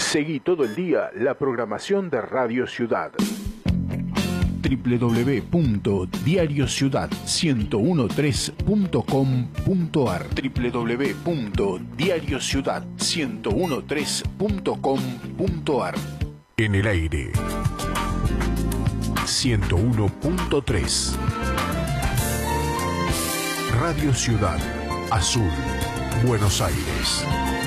Seguí todo el día la programación de Radio Ciudad. www.diariociudad1013.com.ar www.diariociudad1013.com.ar En el aire 101.3 Radio Ciudad Azul, Buenos Aires.